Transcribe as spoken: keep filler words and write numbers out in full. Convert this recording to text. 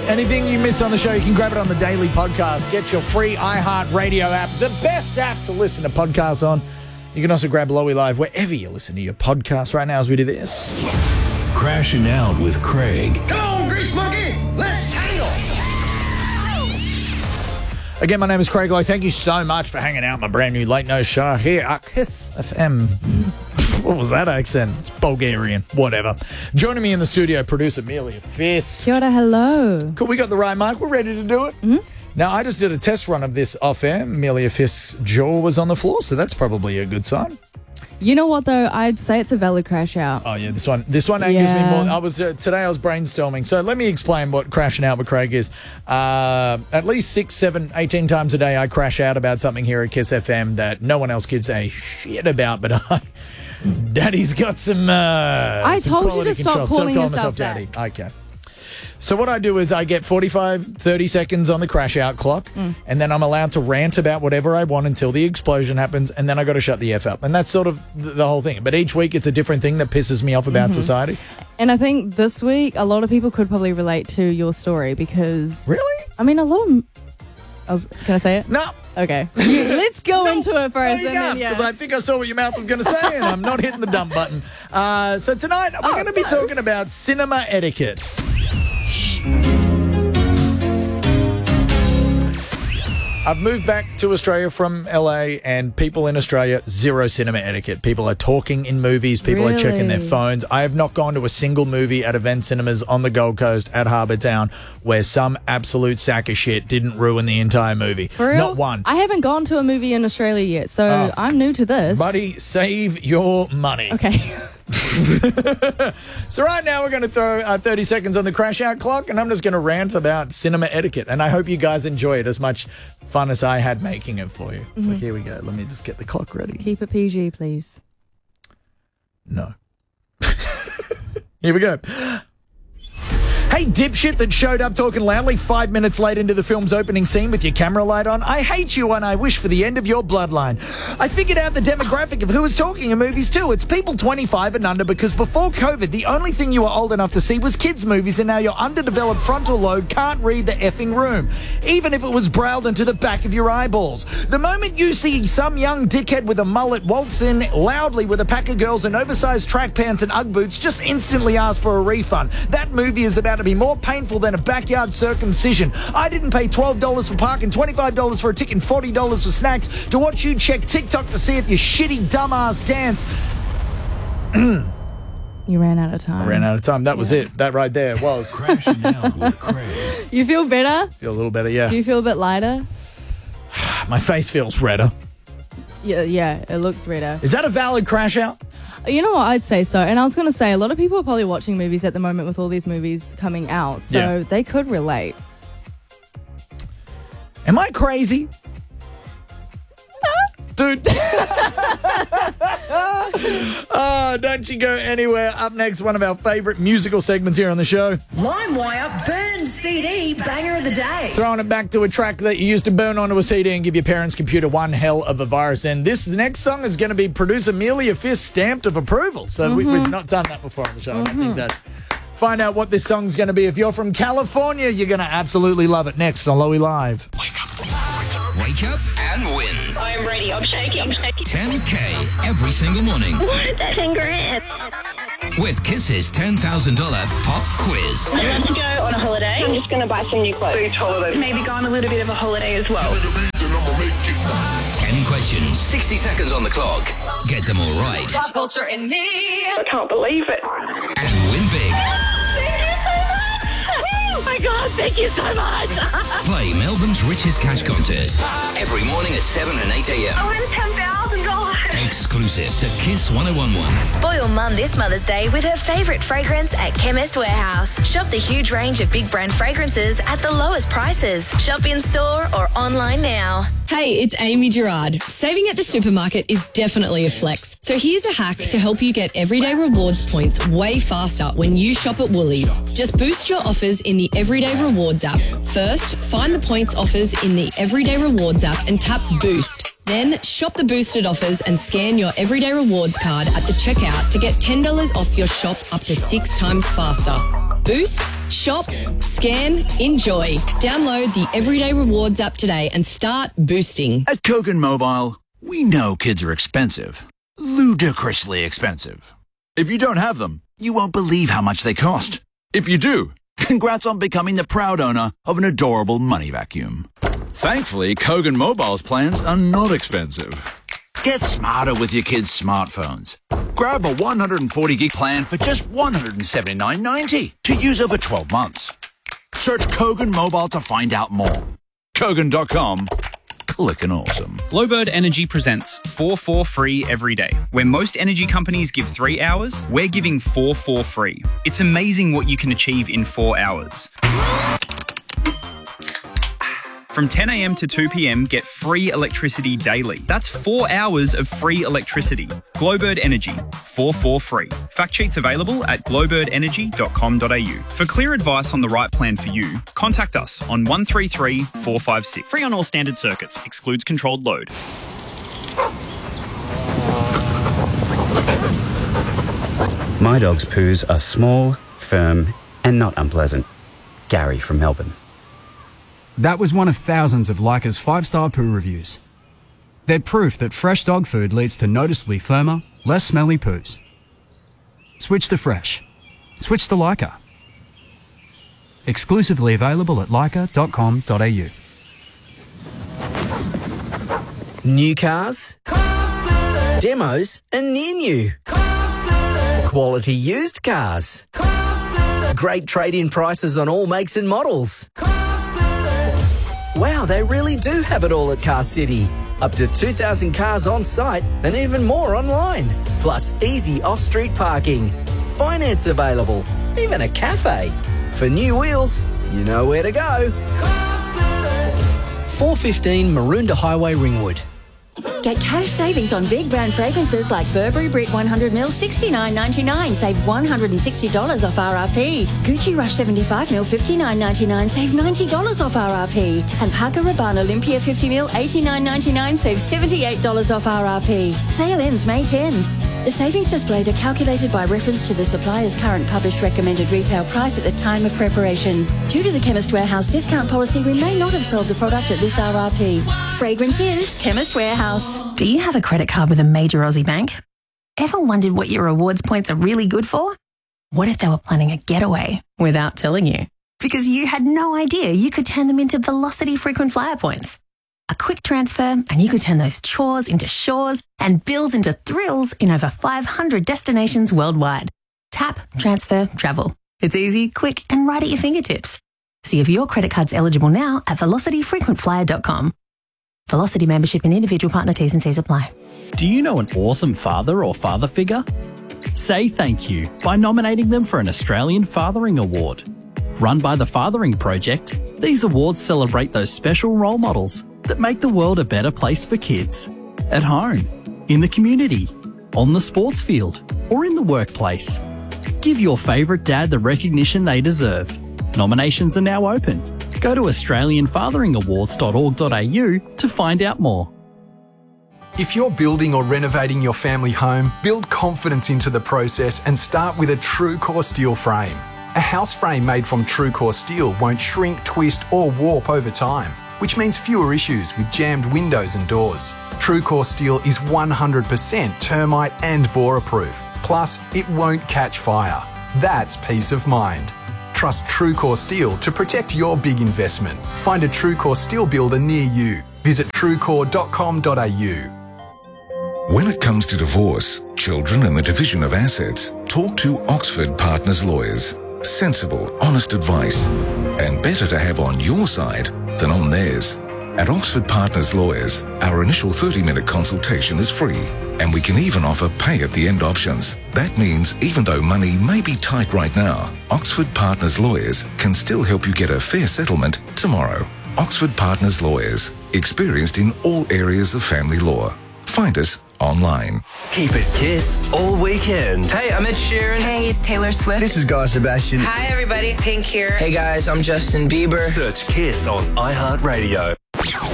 Anything you miss on the show, you can grab it on the daily podcast. Get your free iHeartRadio app, the best app to listen to podcasts on. You can also grab Lowy Live wherever you listen to your podcast right now as we do this. Crashing Out with Craig. Come on, Grease Monkey, let's tangle. Again, my name is Craig Lowe. Thank you so much for hanging out my brand new late night show here at Kiss F M. What was that accent? It's Bulgarian. Whatever. Joining me in the studio, producer Amelia Fisk. Kia ora, hello. Cool, we got the right mic. We're ready to do it. Mm-hmm. Now, I just did a test run of this off air. Amelia Fisk's jaw was on the floor, so that's probably a good sign. You know what, though? I'd say it's a valid crash out. Oh, yeah, this one this one angers Yeah. me more. I was uh, Today I was brainstorming. So let me explain what crashing out with Craig is. Uh, at least six, seven, eighteen times a day, I crash out about something here at Kiss F M that no one else gives a shit about, but I... Daddy's got some uh, I some told you quality to stop control. So calling call yourself myself Daddy. Okay. So what I do is I get forty-five, thirty seconds on the crash out clock, Mm. and then I'm allowed to rant about whatever I want until the explosion happens, and then I got to shut the F up. And that's sort of the, the whole thing. But each week it's a different thing that pisses me off about Mm-hmm. society. And I think this week, a lot of people could probably relate to your story because... Really? I mean, a lot of... I was, can I say it? No. Okay. Let's go No, into it first. no, you and then, can't, yeah. because I think I saw what your mouth was going to say, and I'm not hitting the dump button. Uh, so tonight we're Oh, going to be no. talking about cinema etiquette. I've moved back to Australia from L A, and people in Australia, zero cinema etiquette. People are talking in movies. People are checking their Really? phones. I have not gone to a single movie at Event Cinemas on the Gold Coast at Harbour Town where some absolute sack of shit didn't ruin the entire movie. For real? Not one. I haven't gone to a movie in Australia yet, so Oh. I'm new to this. Buddy, save your money. Okay. So right now we're going to throw uh, thirty seconds on the crash out clock, and I'm just going to rant about cinema etiquette. And I hope you guys enjoy it as much fun as I had making it for you. So here we go. Let me just get the clock ready. Keep it P G, please. No. Here we go. Hey, dipshit that showed up talking loudly five minutes late into the film's opening scene with your camera light on. I hate you and I wish for the end of your bloodline. I figured out the demographic of who was talking in movies too. It's people twenty-five and under, because before COVID, the only thing you were old enough to see was kids' movies, and now your underdeveloped frontal lobe can't read the effing room, even if it was brailled into the back of your eyeballs. The moment you see some young dickhead with a mullet waltz in loudly with a pack of girls in oversized track pants and Ugg boots, just instantly ask for a refund. That movie is about to be more painful than a backyard circumcision. I didn't pay twelve dollars for parking, twenty-five dollars for a ticket, and forty dollars for snacks to watch you check TikTok to see if your shitty dumbass dance. You ran out of time. I ran out of time. That was it. That right there was. Crashing Out with Craig. You feel better? Feel a little better, yeah. Do you feel a bit lighter? My face feels redder. Yeah, yeah, it looks redder. Is that a valid crash out? You know what? I'd say so. And I was going to say, a lot of people are probably watching movies at the moment with all these movies coming out, so Yeah. they could relate. Am I crazy? Dude. Oh, don't you go anywhere. Up next, one of our favourite musical segments here on the show. LimeWire burns C D banger of the day. Throwing it back to a track that you used to burn onto a C D and give your parents' computer one hell of a virus. And this next song is going to be producer Amelia Fisk stamped of approval. So Mm-hmm. we, we've not done that before on the show. I don't think that. Find out what this song's going to be. If you're from California, you're going to absolutely love it. Next on Lowy Live. Wake up and win. I'm ready. I'm shaking. I'm shaking. ten K every single morning That's ten grand. with Kiss's ten thousand dollars pop quiz. I'd love to go on a holiday. I'm just going to buy some new clothes. Beach holiday. Maybe go on a little bit of a holiday as well. ten questions, sixty seconds on the clock. Get them all right Pop culture and me. I can't believe it. and win big. Oh my God, thank you so much. Play Melbourne's richest cash contest every morning at seven and eight a.m. I win ten thousand dollars. Exclusive to Kiss one oh one one. Spoil Mum this Mother's Day with her favourite fragrance at Chemist Warehouse. Shop the huge range of big brand fragrances at the lowest prices. Shop in store or online now. Hey, it's Amy Gerard. Saving at the supermarket is definitely a flex. So here's a hack to help you get everyday rewards points way faster when you shop at Woolies. Just boost your offers in the Everyday Rewards app. First, find the points offers in the Everyday Rewards app and tap Boost. Then shop the boosted offers and scan your Everyday Rewards card at the checkout to get ten dollars off your shop up to six times faster. Boost, shop, scan, enjoy. Download the Everyday Rewards app today and start boosting. At Kogan Mobile, we know kids are expensive. Ludicrously expensive. If you don't have them, you won't believe how much they cost. If you do, congrats on becoming the proud owner of an adorable money vacuum. Thankfully, Kogan Mobile's plans are not expensive. Get smarter with your kids' smartphones. Grab a one hundred forty gig plan for just one hundred seventy-nine ninety to use over twelve months. Search Kogan Mobile to find out more. Kogan dot com. Clickin' awesome. Glowbird Energy presents four four free every day. Where most energy companies give three hours, we're giving four four free. It's amazing what you can achieve in four hours. From ten a m to two p m, get free electricity daily. That's four hours of free electricity. Glowbird Energy, four four free. Fact sheets available at glowbird energy dot com dot a u. For clear advice on the right plan for you, contact us on one three three, four five six. Free on all standard circuits. Excludes controlled load. My dog's poos are small, firm, and not unpleasant. Gary from Melbourne. That was one of thousands of Leica's five-star poo reviews. They're proof that fresh dog food leads to noticeably firmer, less smelly poos. Switch to fresh. Switch to Leica. Exclusively available at leica dot com dot a u. New cars, demos and near new. Quality used cars. Great trade-in prices on all makes and models. Wow, they really do have it all at Car City. Up to two thousand cars on site and even more online. Plus easy off-street parking. Finance available. Even a cafe. For new wheels, you know where to go. four fifteen Maroondah Highway, Ringwood. Get cash savings on big brand fragrances like Burberry Brit one hundred milliliters, sixty-nine ninety-nine. Save one hundred sixty dollars off R R P. Gucci Rush seventy-five milliliters, fifty-nine ninety-nine. Save ninety dollars off R R P. And Paco Rabanne Olympia fifty milliliters, eighty-nine ninety-nine. Save seventy-eight dollars off R R P. Sale ends May tenth. The savings displayed are calculated by reference to the supplier's current published recommended retail price at the time of preparation. Due to the Chemist Warehouse discount policy, we may not have sold the product at this R R P. Fragrance is Chemist Warehouse. Do you have a credit card with a major Aussie bank? Ever wondered what your rewards points are really good for? What if they were planning a getaway without telling you? Because you had no idea you could turn them into Velocity frequent flyer points. A quick transfer and you could turn those chores into shores and bills into thrills in over five hundred destinations worldwide. Tap, transfer, travel. It's easy, quick and right at your fingertips. See if your credit card's eligible now at velocity frequent flyer dot com. Velocity membership and individual partner T's and C's apply. Do you know an awesome father or father figure? Say thank you by nominating them for an Australian Fathering Award. Run by the Fathering Project, these awards celebrate those special role models that make the world a better place for kids. At home, in the community, on the sports field, or in the workplace. Give your favourite dad the recognition they deserve. Nominations are now open. Go to australian fathering awards dot org dot a u to find out more. If you're building or renovating your family home, build confidence into the process and start with a TrueCore steel frame. A house frame made from TrueCore steel won't shrink, twist or warp over time, which means fewer issues with jammed windows and doors. TrueCore steel is one hundred percent termite and borer proof. Plus, it won't catch fire. That's peace of mind. Trust TrueCore Steel to protect your big investment. Find a TrueCore Steel builder near you. Visit truecore dot com dot a u. When it comes to divorce, children and the division of assets, talk to Oxford Partners Lawyers. Sensible, honest advice. And better to have on your side than on theirs. At Oxford Partners Lawyers, our initial thirty minute consultation is free, and we can even offer pay-at-the-end options. That means even though money may be tight right now, Oxford Partners Lawyers can still help you get a fair settlement tomorrow. Oxford Partners Lawyers, experienced in all areas of family law. Find us online. Keep it Kiss all weekend. Hey, I'm Ed Sheeran. Hey, it's Taylor Swift. This is Guy Sebastian. Hi, everybody. Pink here. Hey, guys, I'm Justin Bieber. Search Kiss on iHeartRadio.